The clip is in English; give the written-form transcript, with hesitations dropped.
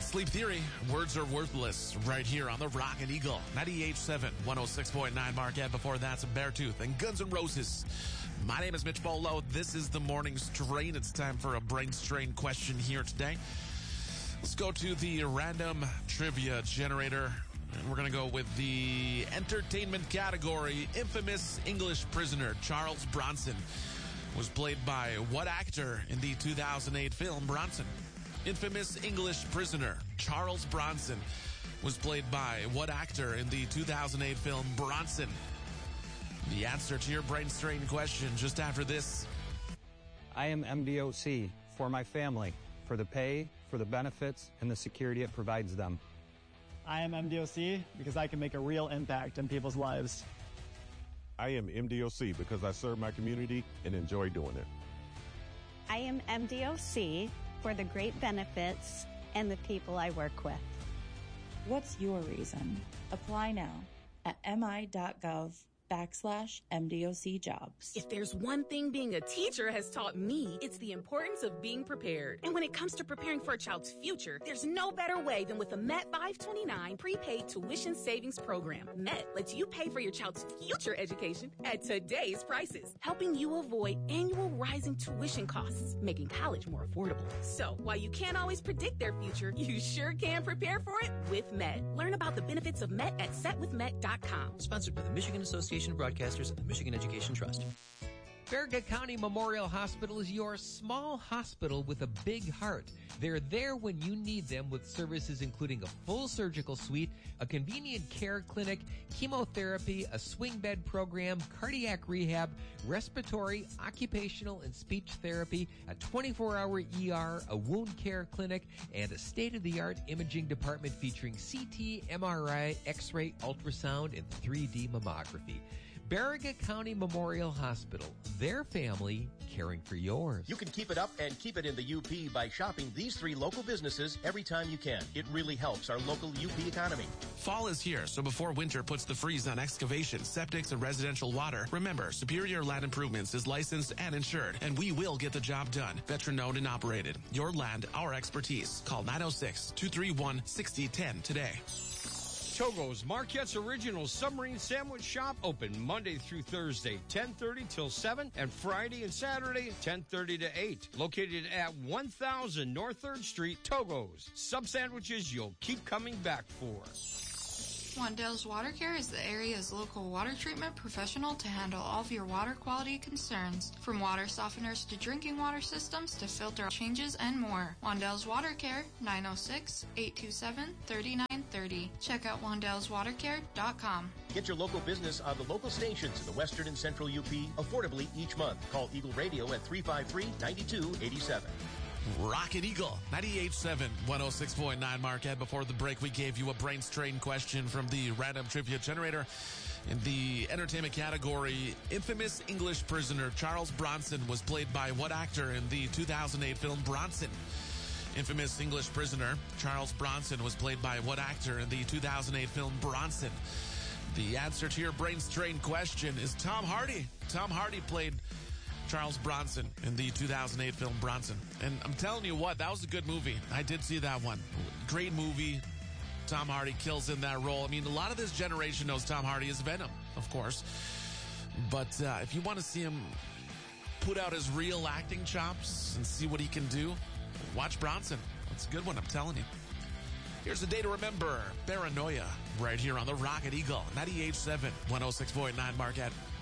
Sleep Theory, Words Are Worthless, right here on the Rocket Eagle. 98.7, 106.9 Marquette. Before that, some Beartooth and Guns N' Roses. My name is Mitch Bolo. This is the Morning Strain. It's time for a brain strain question here today. Let's go to the random trivia generator. And we're going to go with the entertainment category. Infamous English prisoner Charles Bronson was played by what actor in the 2008 film Bronson? Infamous English prisoner Charles Bronson was played by what actor in the 2008 film Bronson? The answer to your brain strain question just after this. I am MDOC for my family, for the pay, for the benefits, and the security it provides them. I am MDOC because I can make a real impact in people's lives. I am MDOC because I serve my community and enjoy doing it. I am MDOC for the great benefits and the people I work with. What's your reason? Apply now at mi.gov/MDOC jobs. If there's one thing being a teacher has taught me, it's the importance of being prepared. And when it comes to preparing for a child's future, there's no better way than with the MET 529 prepaid tuition savings program. MET lets you pay for your child's future education at today's prices, helping you avoid annual rising tuition costs, making college more affordable. So while you can't always predict their future, you sure can prepare for it with MET. Learn about the benefits of MET at setwithmet.com. Sponsored by the Michigan Association of Broadcasters and the Michigan Education Trust. Farragut County Memorial Hospital is your small hospital with a big heart. They're there when you need them with services including a full surgical suite, a convenient care clinic, chemotherapy, a swing bed program, cardiac rehab, respiratory, occupational, and speech therapy, a 24-hour ER, a wound care clinic, and a state-of-the-art imaging department featuring CT, MRI, X-ray, ultrasound, and 3D mammography. Farragut County Memorial Hospital, their family caring for yours. You can keep it up and keep it in the UP by shopping these 3 local businesses every time you can. It really helps our local UP economy. Fall is here, so before winter puts the freeze on excavation, septics, and residential water, remember, Superior Land Improvements is licensed and insured, and we will get the job done. Veteran-owned and operated. Your land, our expertise. Call 906-231-6010 today. Togo's, Marquette's original submarine sandwich shop, open Monday through Thursday, 10:30 till 7, and Friday and Saturday, 10:30 to 8. Located at 1000 North 3rd Street, Togo's. Sub sandwiches you'll keep coming back for. Wandell's Water Care is the area's local water treatment professional to handle all of your water quality concerns. From water softeners to drinking water systems to filter changes and more. Wandell's Water Care, 906-827-3930. Check out Wandell'sWaterCare.com. Get your local business on the local stations in the Western and Central UP affordably each month. Call Eagle Radio at 353-9287. Rocket Eagle, 98.7, 106.9 Marquette. Before the break, we gave you a brain strain question from the random trivia generator. In the entertainment category, infamous English prisoner Charles Bronson was played by what actor in the 2008 film Bronson? Infamous English prisoner Charles Bronson was played by what actor in the 2008 film Bronson? The answer to your brain strain question is Tom Hardy. Tom Hardy played Charles Bronson in the 2008 film Bronson. And I'm telling you what, that was a good movie. I did see that one. Great movie. Tom Hardy kills in that role. I mean, a lot of this generation knows Tom Hardy as Venom, of course. But if you want to see him put out his real acting chops and see what he can do, watch Bronson. That's a good one, I'm telling you. Here's a day to remember. Paranoia, right here on the Rocket Eagle. 98.7, 106.9 Marquette.